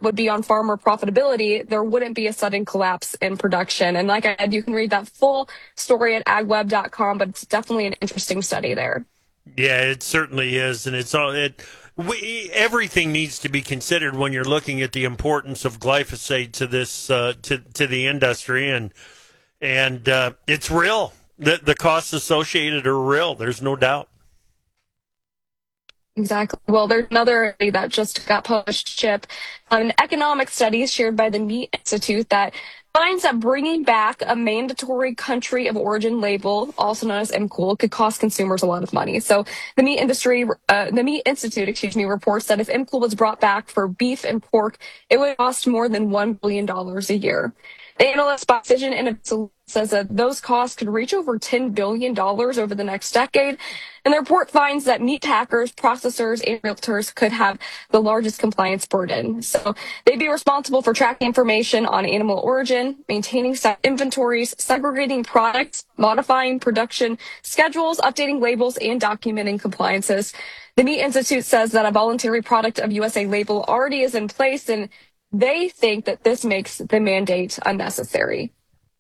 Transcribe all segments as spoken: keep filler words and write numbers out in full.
would be on farmer profitability, there wouldn't be a sudden collapse in production. And like I said, you can read that full story at ag web dot com, but it's definitely an interesting study there. Yeah, it certainly is. And it's all it. We, everything needs to be considered when you're looking at the importance of glyphosate to this uh, to to the industry, and and uh, it's real. The the costs associated are real. There's no doubt. Exactly. Well, there's another study that just got published, Chip, an economic study shared by the Meat Institute that finds that bringing back a mandatory country of origin label, also known as M C O L, could cost consumers a lot of money. So the meat industry, uh, the Meat Institute, excuse me, reports that if M C O L was brought back for beef and pork, it would cost more than one billion dollars a year. The analyst by Decision Innovations says that those costs could reach over ten billion dollars over the next decade. And the report finds that meat packers, processors, and realtors could have the largest compliance burden. So they'd be responsible for tracking information on animal origin, maintaining set inventories, segregating products, modifying production schedules, updating labels, and documenting compliances. The Meat Institute says that a voluntary product of U S A label already is in place, and they think that this makes the mandate unnecessary.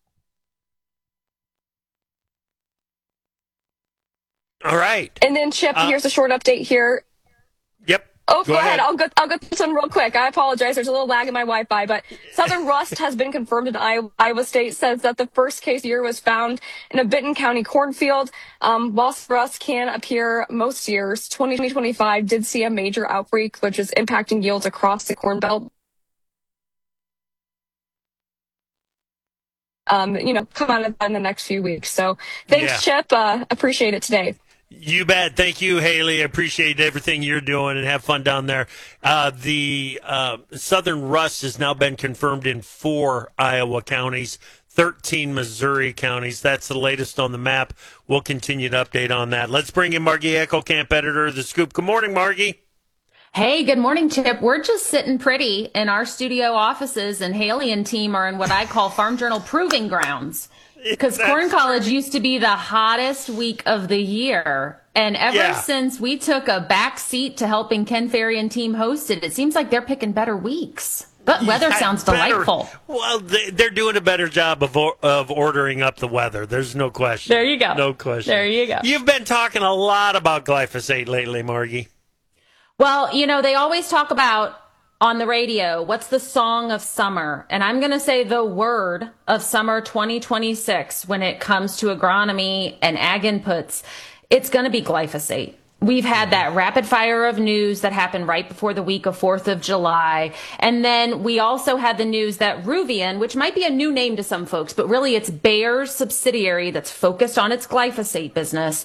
All right. And then, Chip, uh, here's a short update here. Yep. Oh, go, go ahead. ahead. I'll go. I'll go through this one real quick. I apologize. There's a little lag in my Wi-Fi, but Southern rust has been confirmed in Iowa. Iowa State says that the first case here was found in a Benton County cornfield. Um, whilst rust can appear most years, twenty twenty-five did see a major outbreak, which is impacting yields across the Corn Belt. Um, you know, come out of that in the next few weeks. So thanks, yeah. Chip. Uh, appreciate it today. You bet. Thank you, Haley. I appreciate everything you're doing, and have fun down there. Uh, the uh, southern rust has now been confirmed in four Iowa counties, thirteen Missouri counties. That's the latest on the map. We'll continue to update on that. Let's bring in Margie Eckelkamp, editor of The Scoop. Good morning, Margie. Hey, good morning, Chip. We're just sitting pretty in our studio offices, and Haley and team are in what I call Farm Journal proving grounds. Because Corn College used to be the hottest week of the year. And ever yeah. since we took a back seat to helping Ken Ferry and team host it, it seems like they're picking better weeks. But weather yeah, sounds better. Delightful. Well, they're doing a better job of of ordering up the weather. There's no question. There you go. No question. There you go. You've been talking a lot about glyphosate lately, Margie. Well, you know, they always talk about on the radio, what's the song of summer? And I'm going to say the word of summer twenty twenty-six when it comes to agronomy and ag inputs, it's going to be glyphosate. We've had that rapid fire of news that happened right before the week of fourth of July. And then we also had the news that Ruveon, which might be a new name to some folks, but really it's Bayer's subsidiary that's focused on its glyphosate business.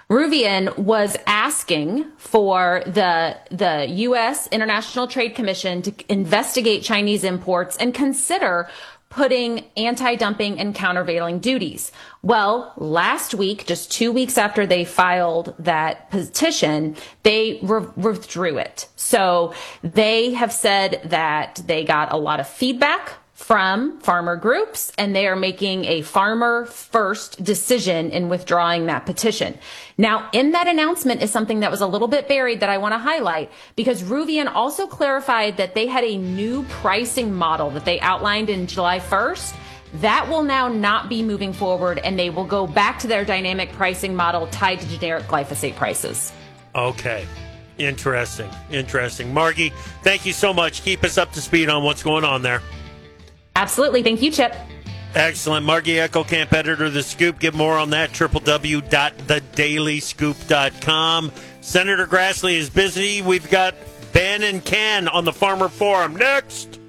Ruveon was asking for the the U S International Trade Commission to investigate Chinese imports and consider putting anti-dumping and countervailing duties. Well, last week, just two weeks after they filed that petition, they re- withdrew it. So they have said that they got a lot of feedback from farmer groups, and they are making a farmer first decision in withdrawing that petition. Now, in that announcement is something that was a little bit buried that I want to highlight, because Ruveon also clarified that they had a new pricing model that they outlined in July first. That will now not be moving forward, and they will go back to their dynamic pricing model tied to generic glyphosate prices. Okay. Interesting. Interesting. Margie, thank you so much. Keep us up to speed on what's going on there. Absolutely. Thank you, Chip. Excellent. Margie Eckelkamp, editor of The Scoop. Get more on that, w w w dot the daily scoop dot com. Senator Grassley is busy. We've got Ben and Ken on the Farmer Forum. Next.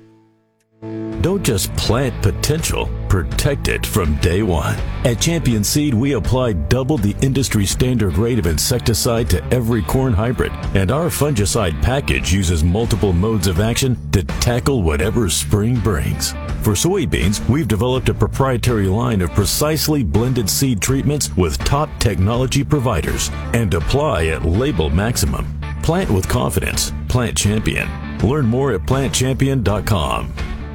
Don't just plant potential, protect it from day one. At Champion Seed, we apply double the industry standard rate of insecticide to every corn hybrid, and our fungicide package uses multiple modes of action to tackle whatever spring brings. For soybeans, we've developed a proprietary line of precisely blended seed treatments with top technology providers, and apply at label maximum. Plant with confidence. Plant Champion. Learn more at plant champion dot com.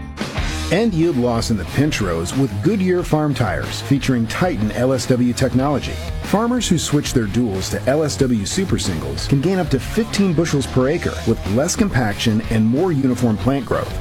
End yield loss in the pinch rows with Goodyear Farm Tires, featuring Titan L S W technology. Farmers who switch their duals to L S W Super Singles can gain up to fifteen bushels per acre with less compaction and more uniform plant growth.